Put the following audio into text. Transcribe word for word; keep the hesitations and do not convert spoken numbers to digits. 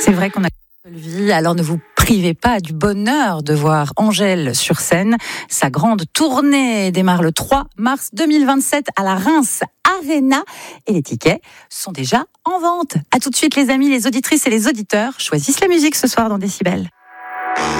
C'est vrai qu'on a une seule vie, alors ne vous privez pas du bonheur de voir Angèle sur scène. Sa grande tournée démarre le trois mars deux mille vingt-sept à la Reims Arena et les tickets sont déjà en vente. À tout de suite les amis, les auditrices et les auditeurs choisissent la musique ce soir dans Décibel.